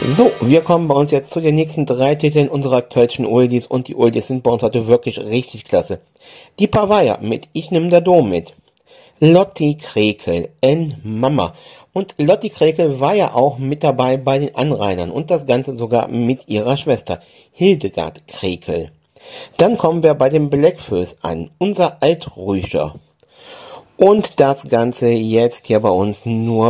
So, wir kommen bei uns jetzt zu den nächsten 3 Titeln unserer Kölschen Oldies und die Oldies sind bei uns heute wirklich richtig klasse. Die Pavaya mit Ich nimm der Dom mit. Lotti Krekel, Mama. Und Lotti Krekel war ja auch mit dabei bei den Anrainern und das Ganze sogar mit ihrer Schwester Hildegard Krekel. Dann kommen wir bei den Blackfoes an, unser Altruischer. Und das Ganze jetzt hier bei uns nur